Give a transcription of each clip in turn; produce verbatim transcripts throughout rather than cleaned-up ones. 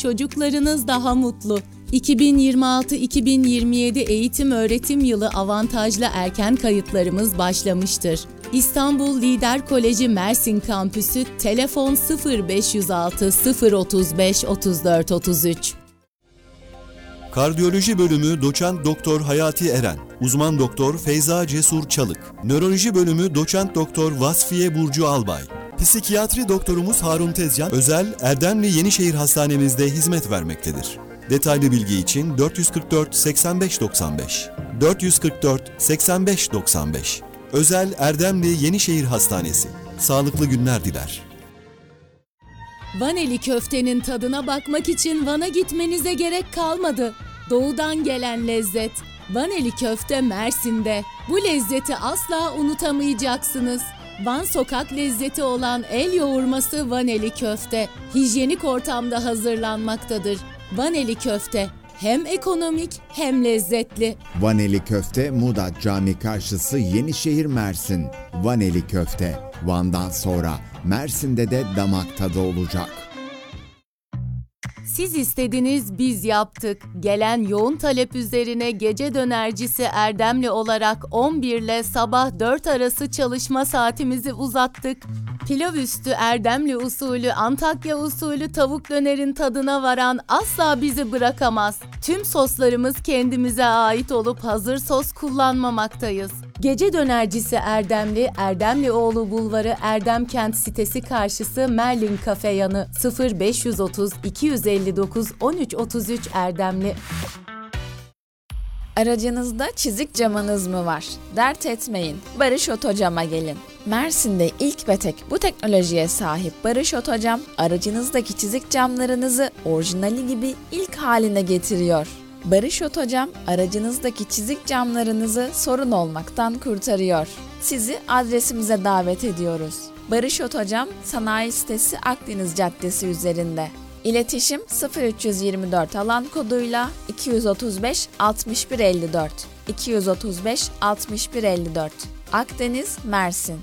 çocuklarınız daha mutlu. iki bin yirmi altı iki bin yirmi yedi eğitim öğretim yılı avantajlı erken kayıtlarımız başlamıştır. İstanbul Lider Koleji Mersin Kampüsü telefon sıfır beş yüz altı sıfır otuz beş otuz dört otuz üç. Kardiyoloji bölümü doçent doktor Hayati Eren, uzman doktor Feyza Cesur Çalık, nöroloji bölümü doçent doktor Vasfiye Burcu Albay, psikiyatri doktorumuz Harun Tezcan, özel Erdemli Yenişehir Hastanemizde hizmet vermektedir. Detaylı bilgi için dört yüz kırk dört seksen beş doksan beş, dört yüz kırk dört seksen beş doksan beş. Özel Erdemli Yenişehir Hastanesi. Sağlıklı günler diler. Vaneli köftenin tadına bakmak için Van'a gitmenize gerek kalmadı. Doğudan gelen lezzet. Vaneli köfte Mersin'de. Bu lezzeti asla unutamayacaksınız. Van sokak lezzeti olan el yoğurması Vaneli köfte. Hijyenik ortamda hazırlanmaktadır. Vaneli köfte hem ekonomik hem lezzetli. Vaneli köfte Muğdat Cami karşısı Yenişehir Mersin. Vaneli köfte Van'dan sonra Mersin'de de damak tadı olacak. Siz istediniz, biz yaptık. Gelen yoğun talep üzerine gece dönercisi Erdemli olarak on bir ile sabah dört arası çalışma saatimizi uzattık. Pilav üstü Erdemli usulü, Antakya usulü tavuk dönerin tadına varan asla bizi bırakamaz. Tüm soslarımız kendimize ait olup hazır sos kullanmamaktayız. Gece dönercisi Erdemli, Erdemlioğlu Bulvarı Erdemkent sitesi karşısı Merlin Kafe yanı sıfır beş yüz otuz iki yüz elli dokuz on üç otuz üç Erdemli. Aracınızda çizik camınız mı var? Dert etmeyin, Barış Otocam'a gelin. Mersin'de ilk ve tek bu teknolojiye sahip Barış Otocam, aracınızdaki çizik camlarınızı orijinali gibi ilk haline getiriyor. Barış Otocam, aracınızdaki çizik camlarınızı sorun olmaktan kurtarıyor. Sizi adresimize davet ediyoruz. Barış Otocam, sanayi sitesi Akdeniz Caddesi üzerinde. İletişim sıfır üç yüz yirmi dört alan koduyla iki yüz otuz beş altmış bir elli dört. iki yüz otuz beş altmış bir elli dört. Akdeniz, Mersin.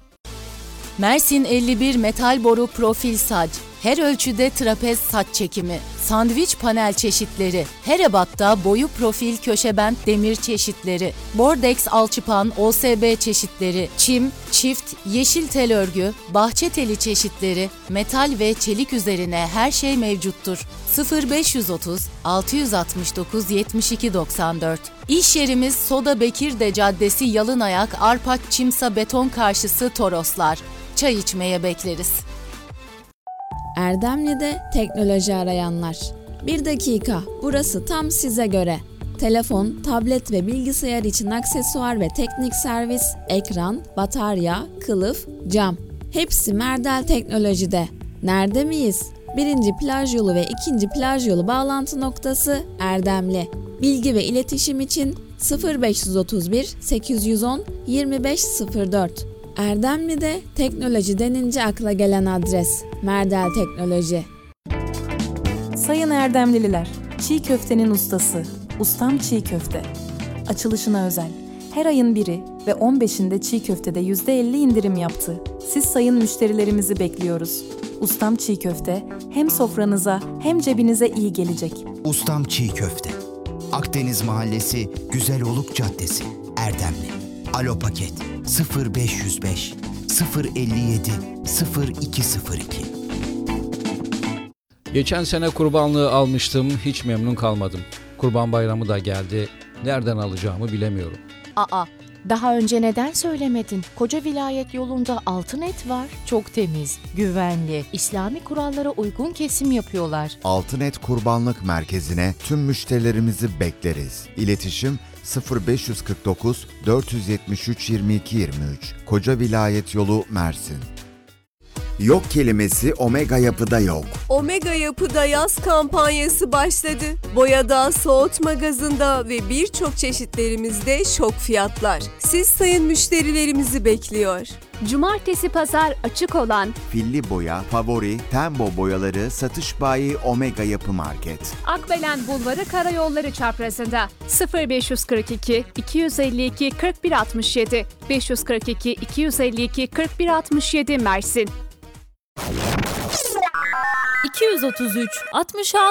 Mersin elli bir metal boru profil sac. Her ölçüde trapez saç çekimi, sandviç panel çeşitleri, her ebatta boyu profil köşebent demir çeşitleri, bordeks alçıpan O S B çeşitleri, çim, çift, yeşil tel örgü, bahçe teli çeşitleri, metal ve çelik üzerine her şey mevcuttur. sıfır beş yüz otuz altı yüz altmış dokuz yetmiş iki doksan dört. İş yerimiz Soda Bekirde Caddesi Yalınayak Arpak Çimsa Beton karşısı Toroslar. Çay içmeye bekleriz. Erdemli'de teknoloji arayanlar. Bir dakika, burası tam size göre. Telefon, tablet ve bilgisayar için aksesuar ve teknik servis, ekran, batarya, kılıf, cam. Hepsi Merdel Teknoloji'de. Nerede miyiz? Birinci plaj yolu ve ikinci plaj yolu bağlantı noktası Erdemli. Bilgi ve iletişim için sıfır beş otuz bir sekiz yüz on yirmi beş sıfır dört. Erdemli'de teknoloji denince akla gelen adres Merdel Teknoloji. Sayın Erdemlililer, çiğ köftenin ustası, Ustam Çiğ Köfte. Açılışına özel. Her ayın biri ve on beşinde çiğ köftede yüzde elli indirim yaptı. Siz sayın müşterilerimizi bekliyoruz. Ustam Çiğ Köfte hem sofranıza hem cebinize iyi gelecek. Ustam Çiğ Köfte. Akdeniz Mahallesi, Güzeloluk Caddesi, Erdemli. Alo Paket sıfır beş yüz beş sıfır elli yedi sıfır iki sıfır iki. Geçen sene kurbanlığı almıştım, hiç memnun kalmadım. Kurban Bayramı da geldi, nereden alacağımı bilemiyorum. Aa, daha önce neden söylemedin? Koca vilayet yolunda altın et var. Çok temiz, güvenli, İslami kurallara uygun kesim yapıyorlar. Altınet Kurbanlık Merkezi'ne tüm müşterilerimizi bekleriz. İletişim sıfır beş kırk dokuz dört yüz yetmiş üç yirmi iki yirmi üç. Koca Vilayet Yolu, Mersin. Yok kelimesi Omega Yapı'da yok. Omega Yapı'da yaz kampanyası başladı. Boyada, soğutma gazında ve birçok çeşitlerimizde şok fiyatlar. Siz sayın müşterilerimizi bekliyor. Cumartesi pazar açık olan Filli Boya, Favori, Tembo boyaları satış bayi Omega Yapı Market. Akbelen Bulvarı Karayolları çaprazında sıfır beş kırk iki iki yüz elli iki kırk bir altmış yedi beş kırk iki iki yüz elli iki kırk bir altmış yedi Mersin. iki yüz otuz üç altmış altı